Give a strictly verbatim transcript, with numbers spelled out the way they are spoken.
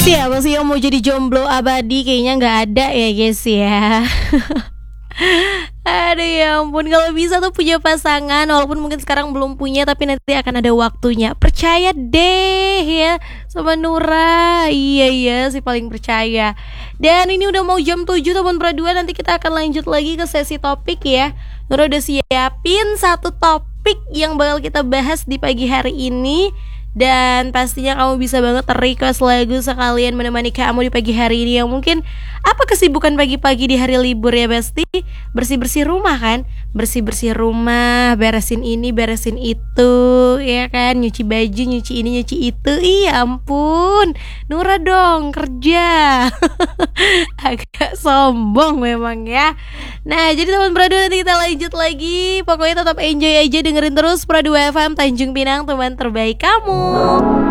Siapa sih yang mau jadi jomblo abadi? Kayaknya nggak ada ya guys ya. Aduh ya ampun, kalau bisa tuh punya pasangan, walaupun mungkin sekarang belum punya, tapi nanti akan ada waktunya. Percaya deh ya sama Nura. Iya iya sih paling percaya. Dan ini udah mau jam tujuh teman berdua, nanti kita akan lanjut lagi ke sesi topik ya. Nura udah siapin satu topik yang bakal kita bahas di pagi hari ini. Dan pastinya kamu bisa banget request lagu sekalian menemani kamu di pagi hari ini. Yang mungkin apa kesibukan pagi-pagi di hari libur ya Besti? Bersih-bersih rumah kan? Bersih-bersih rumah, beresin ini, beresin itu, ya kan? Nyuci baju, nyuci ini, nyuci itu. Iya ampun, Nura dong kerja. Agak sombong memang ya. Nah jadi teman Pradua, nanti kita lanjut lagi. Pokoknya tetap enjoy aja, dengerin terus Pradua F M Tanjung Pinang, teman terbaik kamu.